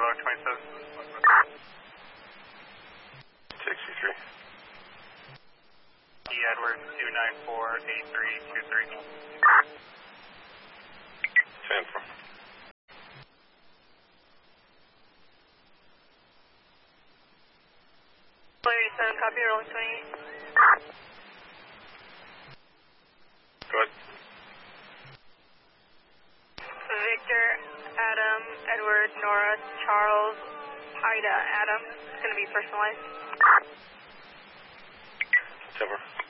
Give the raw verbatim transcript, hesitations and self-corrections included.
twenty-seven. sixty-three. E Edward two nine four eight three two three. ten four. eighty-seven, copy, rolling twenty-eight. Go ahead. Victor, Adam, Edward, Nora, Charles, Ida, Adam. It's going to be personalized. ten four.